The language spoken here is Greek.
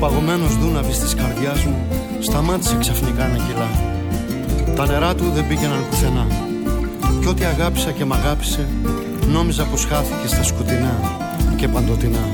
παγωμένος δούναβης της καρδιάς μου σταμάτησε ξαφνικά να κυλά. Τα νερά του δεν πήγαιναν πουθενά. Κι ό,τι αγάπησα και μ' αγάπησε νόμιζα πως χάθηκε στα σκουτινά και παντοτινά.